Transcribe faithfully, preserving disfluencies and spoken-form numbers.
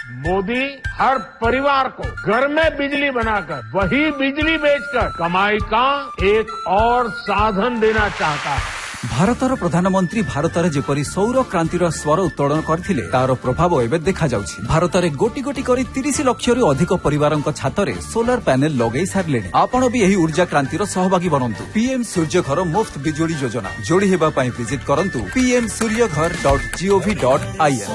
मोदी हर परिवार को घर में बिजली बनाकर वही बिजली बेचकर कमाई का एक और साधन देना चाहता है। भारतर प्रधानमंत्री भारत जेपरी सौर क्रांतिर स्वर उत्तोलन करथिले तार प्रभाव एबे देखा जाउछि। भारतरे गोटी गोटी करी तीस लाख रु अधिक परिवारक छातरे सोलर पैनेल लगै सारले। आपण भी एही ऊर्जा क्रांतिर सहभागी बनंतु। पीएम सूर्य घर मुफ्त बिजुली योजना जोड़ी हेबा पई विजिट करंतु पी एम सूर्य घर dot G O V dot I N.